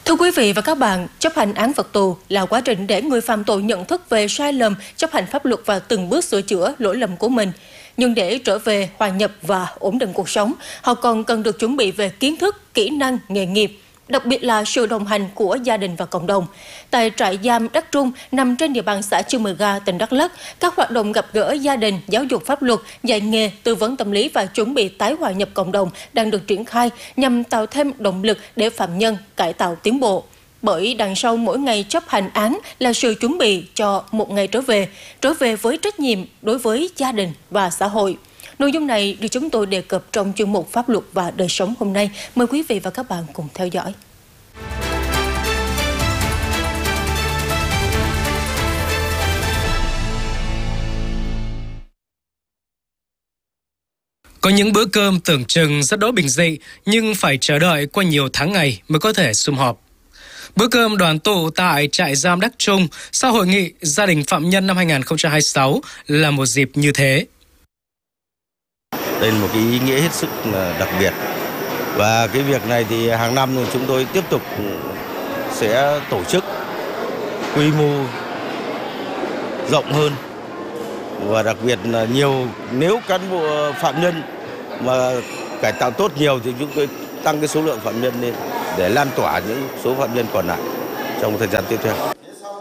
Thưa quý vị và các bạn, chấp hành án phạt tù là quá trình để người phạm tội nhận thức về sai lầm, chấp hành pháp luật và từng bước sửa chữa lỗi lầm của mình. Nhưng để trở về, hòa nhập và ổn định cuộc sống, họ còn cần được chuẩn bị về kiến thức, kỹ năng, nghề nghiệp, đặc biệt là sự đồng hành của gia đình và cộng đồng. Tại trại giam Đắc Trung nằm trên địa bàn xã Chư Mờ Ga, tỉnh Đắk Lắk, các hoạt động gặp gỡ gia đình, giáo dục pháp luật, dạy nghề, tư vấn tâm lý và chuẩn bị tái hòa nhập cộng đồng đang được triển khai nhằm tạo thêm động lực để phạm nhân cải tạo tiến bộ. Bởi đằng sau mỗi ngày chấp hành án là sự chuẩn bị cho một ngày trở về với trách nhiệm đối với gia đình và xã hội. Nội dung này được chúng tôi đề cập trong chuyên mục Pháp luật và đời sống hôm nay. Mời quý vị và các bạn cùng theo dõi. Có những bữa cơm tưởng chừng rất đỗi bình dị nhưng phải chờ đợi qua nhiều tháng ngày mới có thể sum họp. Bữa cơm đoàn tụ tại trại giam Đắc Trung sau hội nghị gia đình phạm nhân năm 2026 là một dịp như thế. Đây là một cái ý nghĩa hết sức đặc biệt. Và cái việc này thì hàng năm chúng tôi tiếp tục sẽ tổ chức quy mô rộng hơn. Và đặc biệt là nếu cán bộ phạm nhân mà cải tạo tốt nhiều thì chúng tôi tăng cái số lượng phạm nhân lên để lan tỏa những số phạm nhân còn lại trong thời gian tiếp theo.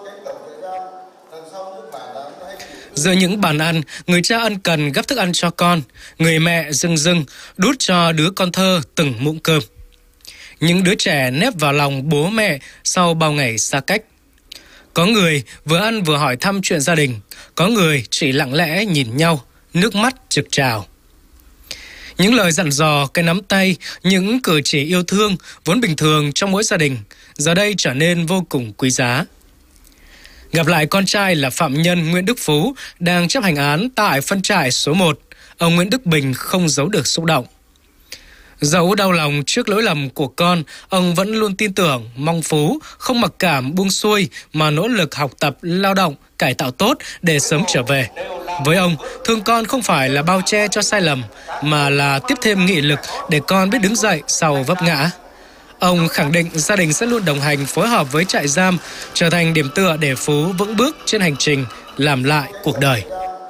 Giữa những bàn ăn, người cha ân cần gắp thức ăn cho con, người mẹ rưng rưng đút cho đứa con thơ từng muỗng cơm. Những đứa trẻ nép vào lòng bố mẹ sau bao ngày xa cách. Có người vừa ăn vừa hỏi thăm chuyện gia đình, có người chỉ lặng lẽ nhìn nhau, nước mắt trực trào. Những lời dặn dò, cái nắm tay, những cử chỉ yêu thương vốn bình thường trong mỗi gia đình, giờ đây trở nên vô cùng quý giá. Gặp lại con trai là phạm nhân Nguyễn Đức Phú đang chấp hành án tại phân trại số 1, ông Nguyễn Đức Bình không giấu được xúc động. Dẫu đau lòng trước lỗi lầm của con, ông vẫn luôn tin tưởng, mong Phú không mặc cảm buông xuôi mà nỗ lực học tập, lao động, cải tạo tốt để sớm trở về. Với ông, thương con không phải là bao che cho sai lầm, mà là tiếp thêm nghị lực để con biết đứng dậy sau vấp ngã. Ông khẳng định gia đình sẽ luôn đồng hành phối hợp với trại giam, trở thành điểm tựa để Phú vững bước trên hành trình làm lại cuộc đời.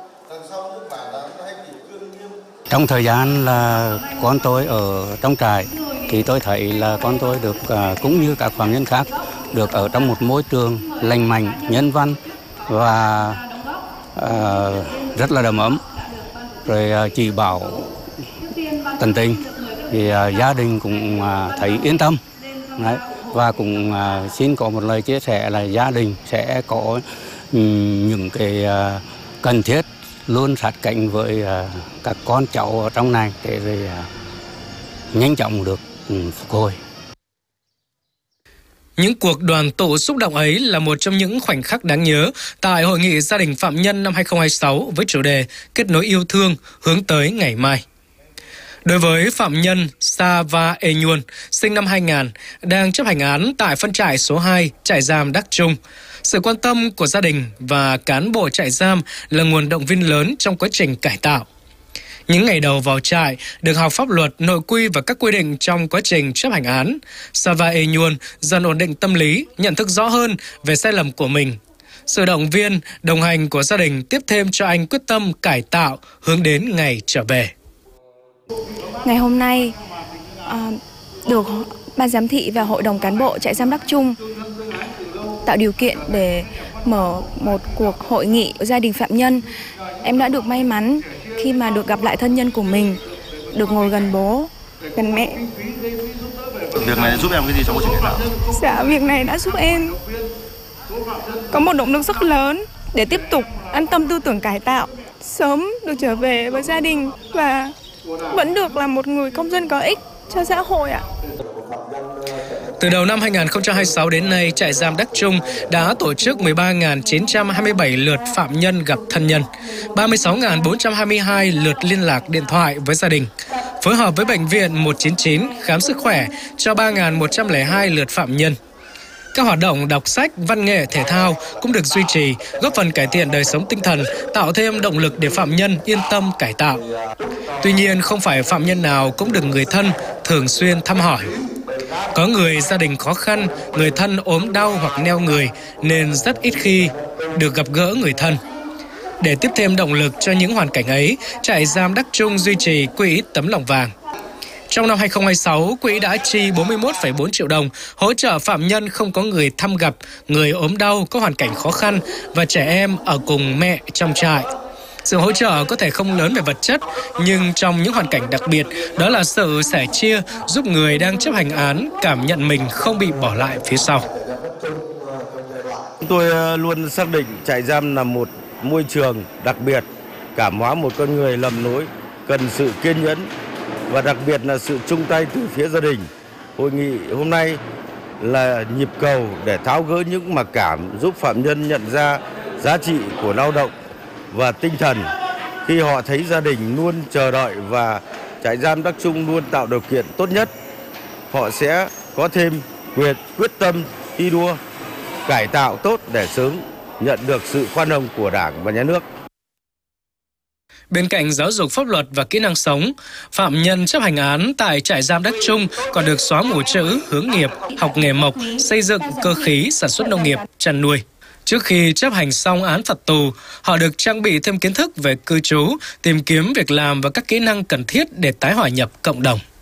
Trong thời gian là con tôi ở trong trại thì tôi thấy là con tôi được cũng như các phạm nhân khác được ở trong một môi trường lành mạnh, nhân văn và rất là đầm ấm. Rồi chỉ bảo tận tình thì gia đình cũng thấy yên tâm. Đấy. Và cũng xin có một lời chia sẻ là gia đình sẽ có những cái cần thiết luôn sát cánh với các con cháu ở trong này để rồi nhanh chóng được phục hồi. Những cuộc đoàn tụ xúc động ấy là một trong những khoảnh khắc đáng nhớ tại Hội nghị Gia đình Phạm nhân năm 2026 với chủ đề Kết nối yêu thương hướng tới ngày mai. Đối với phạm nhân Sava Enyuon, sinh năm 2000, đang chấp hành án tại phân trại số 2, trại giam Đắc Trung, sự quan tâm của gia đình và cán bộ trại giam là nguồn động viên lớn trong quá trình cải tạo. Những ngày đầu vào trại, được học pháp luật, nội quy và các quy định trong quá trình chấp hành án, Sava Enyuon dần ổn định tâm lý, nhận thức rõ hơn về sai lầm của mình. Sự động viên, đồng hành của gia đình tiếp thêm cho anh quyết tâm cải tạo, hướng đến ngày trở về. Ngày hôm nay, được ban giám thị và hội đồng cán bộ trại giam Đắc Trung tạo điều kiện để mở một cuộc hội nghị gia đình phạm nhân. Em đã được may mắn khi mà được gặp lại thân nhân của mình, được ngồi gần bố, gần mẹ. Việc này giúp em cái gì trong quá trình cải tạo? Dạ, việc này đã giúp em có một động lực rất lớn để tiếp tục an tâm tư tưởng cải tạo, sớm được trở về với gia đình và vẫn được là một người công dân có ích cho xã hội ạ. Từ đầu năm 2026 đến nay, trại giam Đắc Trung đã tổ chức 13.927 lượt phạm nhân gặp thân nhân, 36.422 lượt liên lạc điện thoại với gia đình, phối hợp với Bệnh viện 199 khám sức khỏe cho 3.102 lượt phạm nhân. Các hoạt động đọc sách, văn nghệ, thể thao cũng được duy trì, góp phần cải thiện đời sống tinh thần, tạo thêm động lực để phạm nhân yên tâm cải tạo. Tuy nhiên, không phải phạm nhân nào cũng được người thân thường xuyên thăm hỏi. Có người gia đình khó khăn, người thân ốm đau hoặc neo người nên rất ít khi được gặp gỡ người thân. Để tiếp thêm động lực cho những hoàn cảnh ấy, trại giam Đắc Trung duy trì quỹ Tấm Lòng Vàng. Trong năm 2026, quỹ đã chi 41,4 triệu đồng hỗ trợ phạm nhân không có người thăm gặp, người ốm đau có hoàn cảnh khó khăn và trẻ em ở cùng mẹ trong trại. Sự hỗ trợ có thể không lớn về vật chất, nhưng trong những hoàn cảnh đặc biệt, đó là sự sẻ chia giúp người đang chấp hành án cảm nhận mình không bị bỏ lại phía sau. Chúng tôi luôn xác định trại giam là một môi trường đặc biệt, cảm hóa một con người lầm lỗi, cần sự kiên nhẫn và đặc biệt là sự chung tay từ phía gia đình. Hội nghị hôm nay là nhịp cầu để tháo gỡ những mặc cảm, giúp phạm nhân nhận ra giá trị của lao động và tinh thần. Khi họ thấy gia đình luôn chờ đợi và trại giam Đắc Trung luôn tạo điều kiện tốt nhất, họ sẽ có thêm quyết tâm thi đua, cải tạo tốt để sớm nhận được sự khoan hồng của Đảng và Nhà nước. Bên cạnh giáo dục pháp luật và kỹ năng sống, phạm nhân chấp hành án tại trại giam Đắc Trung còn được xóa mù chữ, hướng nghiệp, học nghề mộc, xây dựng, cơ khí, sản xuất nông nghiệp, chăn nuôi. Trước khi chấp hành xong án phạt tù, họ được trang bị thêm kiến thức về cư trú, tìm kiếm việc làm và các kỹ năng cần thiết để tái hòa nhập cộng đồng.